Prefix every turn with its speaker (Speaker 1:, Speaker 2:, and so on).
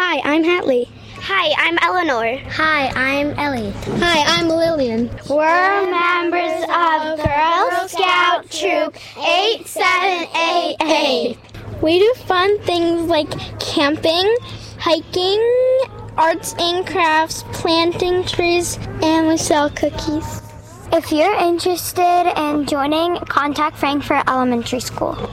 Speaker 1: Hi, I'm Hatley.
Speaker 2: Hi, I'm Eleanor.
Speaker 3: Hi, I'm Ellie.
Speaker 1: Hi, I'm Lillian.
Speaker 2: We're members of Girl Scout Troop 8788.
Speaker 1: We do fun things like camping, hiking, arts and crafts, planting trees, and we sell cookies.
Speaker 2: If you're interested in joining, contact Frankfort Elementary School.